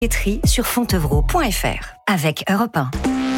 sur fontevraud.fr avec Europe 1.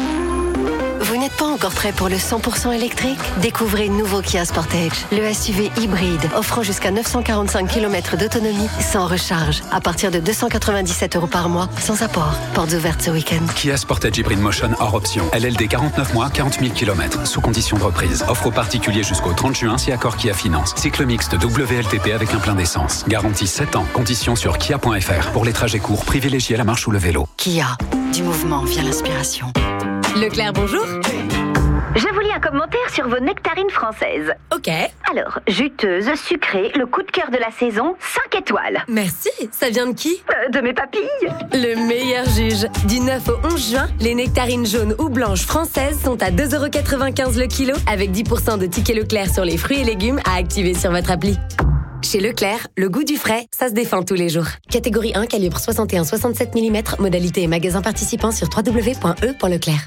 Vous n'êtes pas encore prêt pour le 100% électrique ? Découvrez le nouveau Kia Sportage, le SUV hybride offrant jusqu'à 945 km d'autonomie sans recharge, à partir de 297 € par mois, sans apport. Portes ouvertes ce week-end. Kia Sportage Hybrid Motion hors option. LLD 49 mois, 40 000 km, sous condition de reprise. Offre aux particuliers jusqu'au 30 juin si accord Kia Finance. Cycle mixte WLTP avec un plein d'essence. Garantie 7 ans. Conditions sur kia.fr. Pour les trajets courts, privilégiez la marche ou le vélo. Kia, du mouvement vient l'inspiration. Leclerc, bonjour. Je vous lis un commentaire sur vos nectarines françaises. Ok. Alors, juteuse, sucrée, le coup de cœur de la saison, 5 étoiles. Merci. Ça vient de qui ? De mes papilles. Le meilleur juge. Du 9 au 11 juin, les nectarines jaunes ou blanches françaises sont à 2,95 € le kilo, avec 10% de tickets Leclerc sur les fruits et légumes à activer sur votre appli. Chez Leclerc, le goût du frais, ça se défend tous les jours. Catégorie 1, calibre 61-67 mm, modalité et magasin participant sur www.e.leclerc.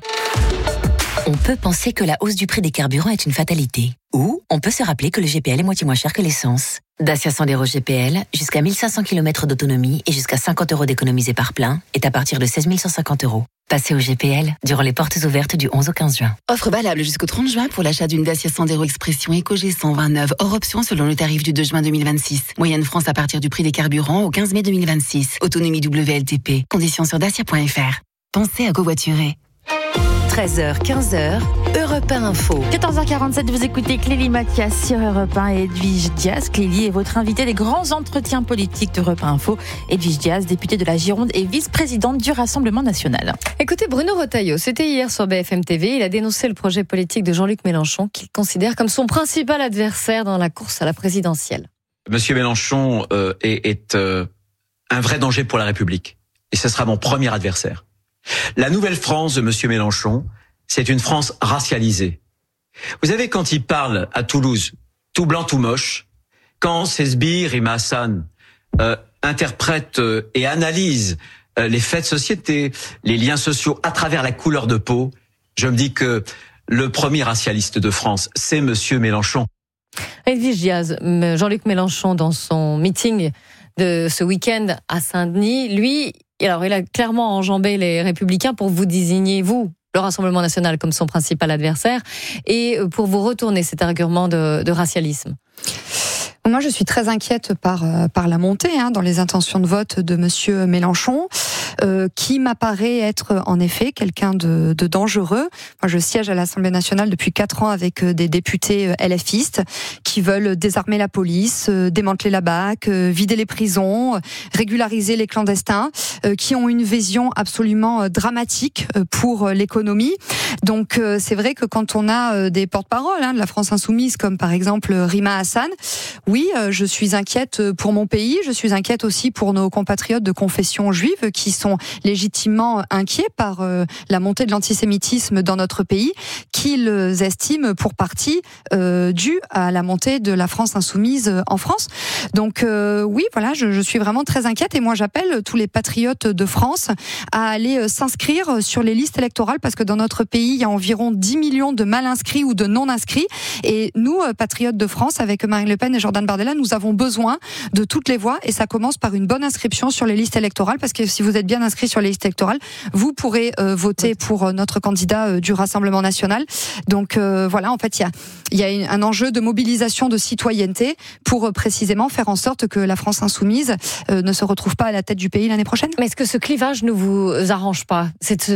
On peut penser que la hausse du prix des carburants est une fatalité. Ou on peut se rappeler que le GPL est moitié moins cher que l'essence. Dacia Sandero GPL, jusqu'à 1500 km d'autonomie et jusqu'à 50 € d'économisés par plein, est à partir de 16 150 €. Passez au GPL durant les portes ouvertes du 11 au 15 juin. Offre valable jusqu'au 30 juin pour l'achat d'une Dacia Sandero Expression EcoG 129, hors option selon le tarif du 2 juin 2026. Moyenne France à partir du prix des carburants au 15 mai 2026. Autonomie WLTP. Conditions sur dacia.fr. Pensez à covoiturer. 13h, 15h, Europe 1 Info. 14h47, vous écoutez Clélie Mathias sur Europe 1 et Edwige Diaz. Clélie est votre invitée des grands entretiens politiques d'Europe 1 Info. Edwige Diaz, députée de la Gironde et vice-présidente du Rassemblement national. Écoutez, Bruno Retailleau, c'était hier sur BFM TV. Il a dénoncé le projet politique de Jean-Luc Mélenchon, qu'il considère comme son principal adversaire dans la course à la présidentielle. Monsieur Mélenchon est un vrai danger pour la République. Et ce sera mon premier adversaire. La nouvelle France de Monsieur Mélenchon, c'est une France racialisée. Vous savez, quand il parle à Toulouse, tout blanc, tout moche, quand ses sbires, Rima Hassan, interprètent et analysent les faits de société, les liens sociaux à travers la couleur de peau, je me dis que le premier racialiste de France, c'est Monsieur Mélenchon. Edwige Diaz, Jean-Luc Mélenchon, dans son meeting de ce week-end à Saint-Denis, lui, alors il a clairement enjambé les Républicains pour vous désigner, vous, le Rassemblement national, comme son principal adversaire, et pour vous retourner cet argument de racialisme. Moi, je suis très inquiète par la montée dans les intentions de vote de Monsieur Mélenchon, qui m'apparaît être en effet quelqu'un de dangereux. Moi, je siège à l'Assemblée nationale depuis 4 ans avec des députés LFistes qui veulent désarmer la police, démanteler la BAC, vider les prisons, régulariser les clandestins, qui ont une vision absolument dramatique pour l'économie. Donc, c'est vrai que quand on a des porte-paroles de la France insoumise, comme par exemple Rima Hassan, oui, je suis inquiète pour mon pays, je suis inquiète aussi pour nos compatriotes de confession juive qui sont légitimement inquiets par la montée de l'antisémitisme dans notre pays, qu'ils estiment pour partie due à la montée de la France insoumise en France. Donc oui, voilà, je suis vraiment très inquiète et moi j'appelle tous les patriotes de France à aller s'inscrire sur les listes électorales parce que dans notre pays, il y a environ 10 millions de mal inscrits ou de non inscrits et nous, patriotes de France, avec Marine Le Pen et Jordan Bardella, nous avons besoin de toutes les voix et ça commence par une bonne inscription sur les listes électorales parce que si vous êtes bien inscrit sur les listes électorales, vous pourrez voter pour notre candidat du Rassemblement national. Donc voilà, en fait, il y a un enjeu de mobilisation de citoyenneté pour précisément faire en sorte que la France insoumise ne se retrouve pas à la tête du pays l'année prochaine. Mais est-ce que ce clivage ne vous arrange pas,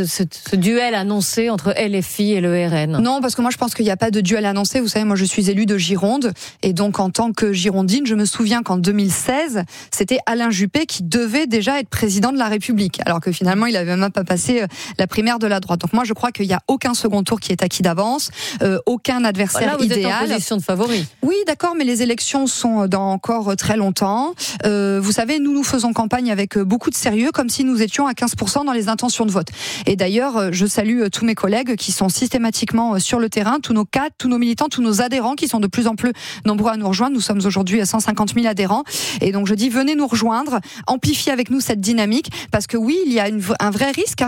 ce duel annoncé entre LFI et le RN? Non, parce que moi je pense qu'il n'y a pas de duel annoncé. Vous savez, moi je suis élue de Gironde et donc en tant que girondine, je me souviens qu'en 2016, c'était Alain Juppé qui devait déjà être président de la République, alors que finalement il n'avait même pas passé la primaire de la droite. Donc moi je crois qu'il n'y a aucun second tour qui est acquis d'avance, aucun adversaire idéal. Là, vous êtes en position de favori. Oui, d'accord, mais les élections sont dans encore très longtemps. Vous savez, nous faisons campagne avec beaucoup de sérieux, comme si nous étions à 15% dans les intentions de vote. Et d'ailleurs, je salue tous mes collègues qui sont systématiquement sur le terrain, tous nos cadres, tous nos militants, tous nos adhérents qui sont de plus en plus nombreux à nous rejoindre. Nous sommes aujourd'hui à 150 000 adhérents. Et donc je dis, venez nous rejoindre, amplifiez avec nous cette dynamique, parce que oui, il y a un vrai risque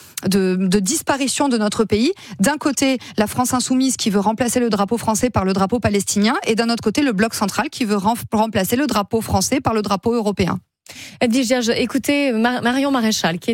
de disparition de notre pays. D'un côté, la France insoumise qui veut remplacer le drapeau français par le drapeau palestinien, et d'un autre côté, le bloc central qui veut remplacer le drapeau français par le drapeau européen. Edwige Diaz, écoutez Marion Maréchal, qui est